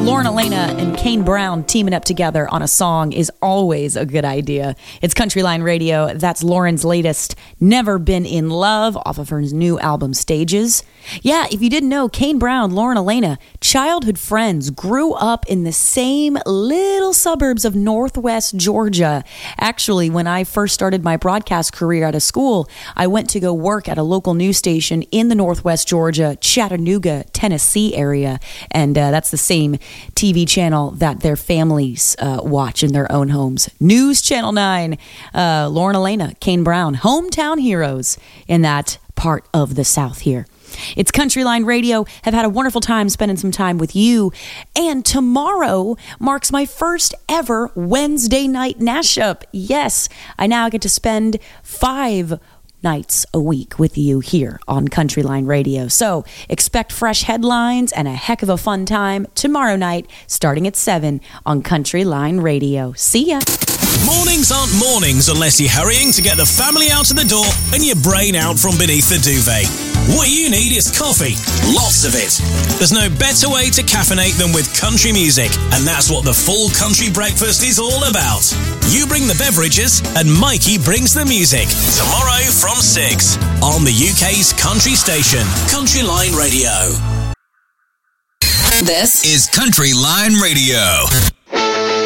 Lauren Elena and Kane Brown teaming up together on a song is always a good idea. It's Countryline Radio. That's Lauren's latest Never Been in Love off of her new album Stages. Yeah, if you didn't know, Kane Brown, Lauren Elena, childhood friends, grew up in the same little suburbs of Northwest Georgia. Actually, when I first started my broadcast career out of school, I went to go work at a local news station in the Northwest Georgia, Chattanooga, Tennessee area. And that's the same TV channel that their families watch in their own homes. News Channel 9. Lauren Elena, Kane Brown, hometown heroes in that part of the South here. It's Countryline Radio. Have had a wonderful time spending some time with you. And tomorrow marks my first ever Wednesday night mashup. Yes, I now get to spend 5 nights a week with you here on Countryline Radio. So expect fresh headlines and a heck of a fun time tomorrow night starting at 7 on Countryline Radio. See ya. Mornings aren't mornings unless you're hurrying to get the family out of the door and your brain out from beneath the duvet. What you need is coffee. Lots of it. There's no better way to caffeinate than with country music, and that's what the full country breakfast is all about. You bring the beverages and Mikey brings the music. Tomorrow from 6 on the UK's country station, Countryline Radio. This is Countryline Radio.